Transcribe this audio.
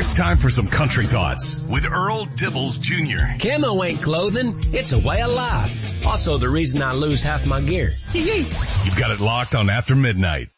It's time for some country thoughts with Earl Dibbles Jr. Camo ain't clothing, it's a way of life. Also the reason I lose half my gear. You've got it locked on After Midnight.